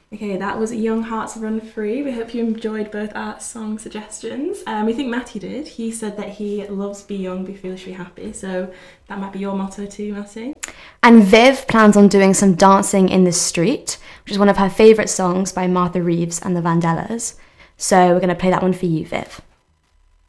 Okay, that was Young Hearts Run Free. We hope you enjoyed both our song suggestions. We think Matty did. He said that he loves Be Young, Be Foolishly Happy. So that might be your motto too, Matty. And Viv plans on doing some Dancing in the Street, which is one of her favourite songs by Martha Reeves and the Vandellas. So we're going to play that one for you, Viv.